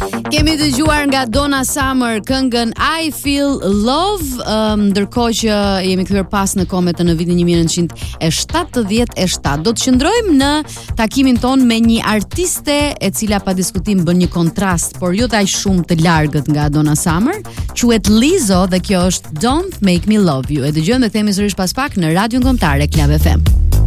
Kemi dëgjuar nga Donna Summer këngën I Feel Love, ndërkohë që jemi kthyer pas në komet në vitin 1977. Do të qëndrojmë në takimin ton me një artiste e cila pa diskutim bën një kontrast, por jo aq shumë të largët nga Donna Summer. Quhet Lizzo dhe kjo është Don't Make Me Love You. E dëgjojmë dhe kthehemi sërish pas pak në Radion Kombëtare Club FM.